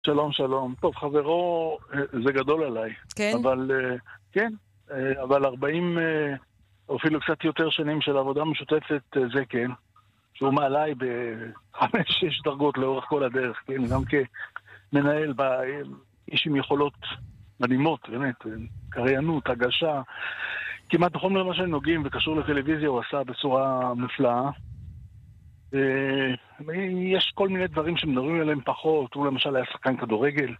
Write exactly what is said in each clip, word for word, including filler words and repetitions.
שלום, שלום. טוב, חברו, זה גדול עליי. כן? אבל, כן, אבל ארבעים, או אפילו קצת יותר שנים של עבודה משותפת, זה כן. שהוא מעליי בחמש, שש דרגות לאורך כל הדרך, כן? גם כמנהל, איש עם יכולות מדהימות, באמת, קריינות, הגשה. כמעט בכל מה שנוגעים וקשור לטלוויזיה הוא עשה בצורה מופלאה. יש כל מיני דברים שמדברים עליהם פחות. הוא למשל היה שחקן כדורגל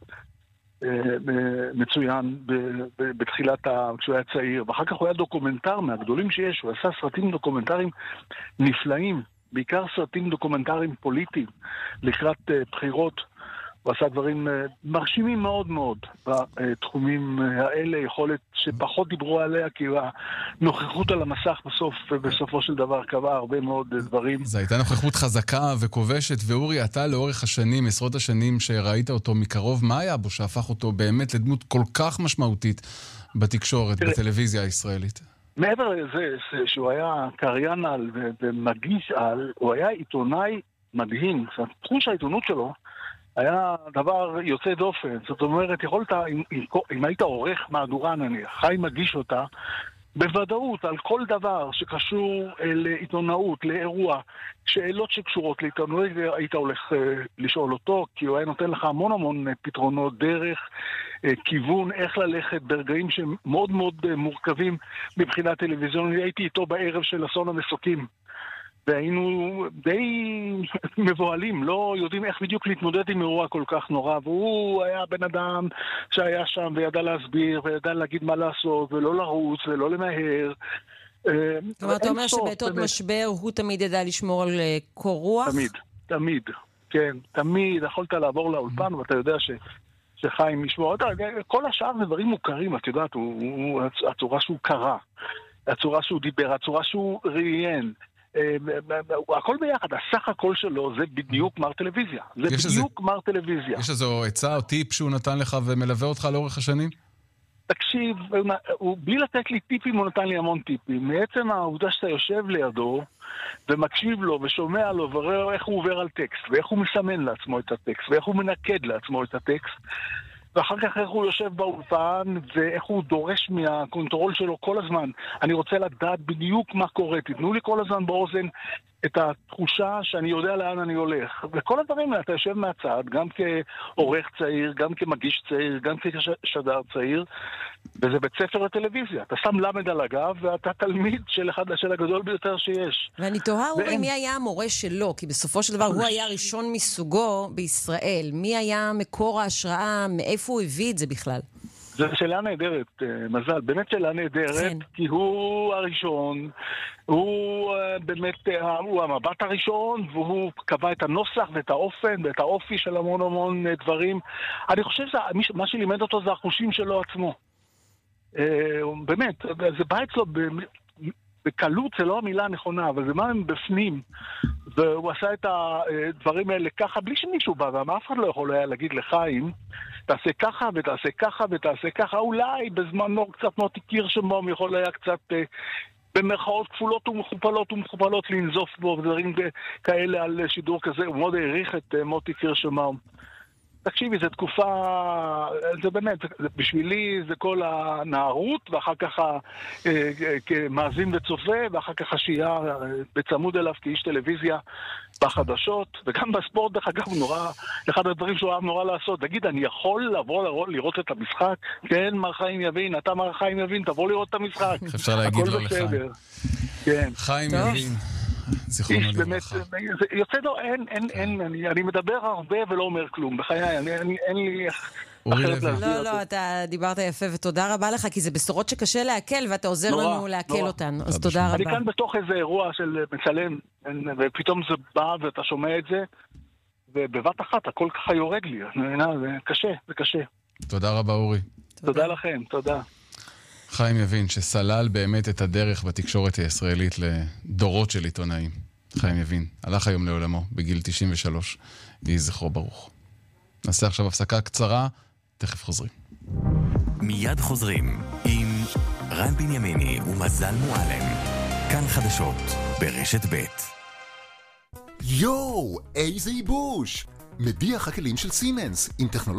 מצוין בתחילת, כשהוא היה צעיר, ואחר כך הוא היה דוקומנטר מהגדולים שיש. הוא עשה סרטים דוקומנטריים נפלאים, בעיקר סרטים דוקומנטריים פוליטיים לקראת בחירות. הוא עשה דברים מרשימים מאוד מאוד בתחומים האלה, יכולת שפחות דיברו עליה, כי הנוכחות על המסך בסוף, בסופו של דבר קבע הרבה מאוד דברים. זו הייתה נוכחות חזקה וכובשת, ואורי, אתה לאורך השנים, עשרות השנים שראית אותו מקרוב, מה היה בו שהפך אותו באמת לדמות כל כך משמעותית בתקשורת, בטלוויזיה הישראלית? מעבר לזה שהוא היה קריין על ומגיש על, הוא היה עיתונאי מדהים. תחוש העיתונות שלו היה דבר יוצא דופן. זאת אומרת, יכולת, אם, אם היית עורך מהדורה נניח, חי מגיש אותה, בוודאות על כל דבר שקשור לעיתונאות, לאירוע, שאלות שקשורות לעיתונאות, היית הולך לשאול אותו, כי הוא היה נותן לך המון המון פתרונות, דרך, כיוון, איך ללכת ברגעים שמאוד מאוד מורכבים מבחינת טלוויזיון. הייתי איתו בערב של אסון המסוקים, והיינו די מבועלים, לא יודעים איך בדיוק להתמודד עם אירוע כל כך נורא, והוא היה בן אדם שהיה שם וידע להסביר וידע להגיד מה לעשות ולא לרוץ ולא למהר. זאת אומרת, אתה אומר שבעתות משבר הוא תמיד ידע לשמור על קור רוח? תמיד, תמיד, כן, תמיד יכולת לעבור לאולפן ואתה יודע ש... שחיים משמור, כל השאר זה דברים מוכרים, את יודעת, הוא, הצורה שהוא קרא, הצורה שהוא דיבר, הצורה שהוא ראיין, הכל ביחד, הסך הכל שלו זה בדיוק מר טלוויזיה. זה בדיוק מר טלוויזיה. יש איזו עצה או טיפ שהוא נתן לך ומלווה אותך לאורך השנים? תקשיב, הוא, בלי לתת לי טיפים, הוא נתן לי המון טיפים. מעצם העובדה שאתה יושב לידו ומקשיב לו ושומע לו ורואה איך הוא עובר על טקסט, ואיך הוא מסמן לעצמו את הטקסט, ואיך הוא מנקד לעצמו את הטקסט, ואחר כך איך הוא יושב באולפן, ואיך הוא דורש מהקונטרול שלו כל הזמן. אני רוצה לדעת בדיוק מה קורה. תתנו לי כל הזמן באוזן את התחושה שאני יודע לאן אני הולך. וכל הדברים האלה, אתה יושב מהצד, גם כעורך צעיר, גם כמגיש צעיר, גם כשדר צעיר, וזה בית ספר לטלוויזיה. אתה שם למד על הגב, ואתה תלמיד של אחד של הגדול ביותר שיש. ואני תוהה, אורי, מי היה המורה שלו? כי בסופו של דבר הוא היה ראשון מסוגו בישראל. מי היה מקור ההשראה? מאיפה הוא הביא את זה בכלל? זו שאלה נהדרת, מזל, באמת שאלה נהדרת, כי הוא הראשון, הוא באמת, הוא המבט הראשון, והוא קבע את הנוסח ואת האופן ואת האופי של המון המון דברים. אני חושב שמה שלימד אותו זה החושים שלו עצמו. באמת, זה בא אצלו בקלות, זה לא המילה הנכונה, אבל זה מה הם בפנים. והוא עשה את הדברים האלה ככה, בלי שמישהו בא, ואף אחד לא יכול היה להגיד לחיים, תעשה ככה ותעשה ככה ותעשה ככה. אולי בזמנו קצת מוטי קירשנבאום יכול היה קצת במרכאות כפולות ומכופלות ומכופלות לנזוף בו ודברים כאלה על שידור כזה. הוא מאוד העריך את מוטי קירשנבאום. תקשיבי, זו תקופה, זה באמת, זה, בשבילי זה כל הנערות, ואחר כך כמאזין וצופה, ואחר כך השיעה בצמוד אליו כאיש טלוויזיה בחדשות, וגם בספורט, דרך אגב, נורא, אחד הדברים שהוא אהב נורא לעשות, תגיד, אני יכול לבוא לראות, לראות את המשחק? כן, מר חיים יבין, אתה מר חיים יבין, תבוא לראות את המשחק. אפשר להגיד לו לחיים. כן. חיים יבין. זיכרונו לברכה. יוצא לו, אין, אין, אין, אני, אני מדבר הרבה ולא אומר כלום, בחיי, אני, אני, אין לי אחרת להסביר. לא, לא, אתה דיברת יפה ותודה רבה לך, כי זה בשורות שקשה להקל, ואתה עוזר לנו להקל אותן, אז תודה רבה. אני כאן בתוך איזה אירוע של מצלם, ופתאום זה בא ואתה שומע את זה, ובבת אחת הכל ככה יורד לי, זה קשה, זה קשה. תודה רבה אורי. תודה לכם, תודה. חיים יבין שסלל באמת את הדרך בתקשורת הישראלית לדורות של עיתונאים. חיים יבין, הלך היום לעולמו בגיל תשעים ושלוש, יהי זכרו ברוך. נעשה עכשיו הפסקה קצרה, תכף חוזרים. מיד חוזרים עם רן בנימיני ומזל מועלם. כאן חדשות ברשת ב'. יואו, איזה ייבוש! מדיח הכלים של סימנס עם טכנולוגיה